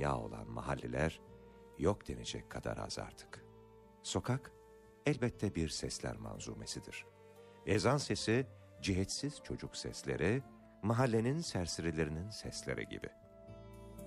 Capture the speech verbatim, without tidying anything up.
derya olan mahalleler yok denecek kadar az artık. Sokak elbette bir sesler manzumesidir. Ezan sesi cihetsiz çocuk sesleri, mahallenin serserilerinin sesleri gibi.